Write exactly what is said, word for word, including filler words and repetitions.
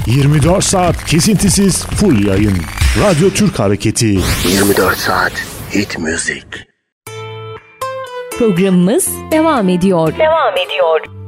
yirmi dört saat kesintisiz full yayın. Radyo Türk Hareketi. yirmi dört saat hit müzik. Programımız devam ediyor. Devam ediyor.